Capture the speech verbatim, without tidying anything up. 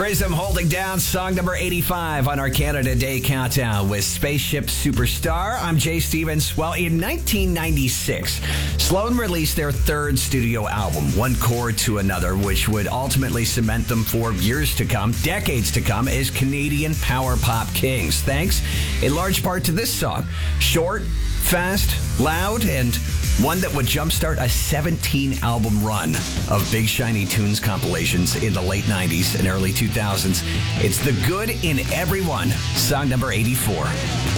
Prism holding down song number eighty-five on our Canada Day Countdown with Spaceship Superstar. I'm Jay Stevens. Well, in nineteen ninety-six, Sloan released their third studio album, One Chord to Another, which would ultimately cement them for years to come, decades to come, as Canadian power pop kings, thanks in large part to this song. Short, fast, loud, and one that would jumpstart a seventeen-album run of Big Shiny Tunes compilations in the late nineties and early two thousands. It's The Good in Everyone, song number eighty-four.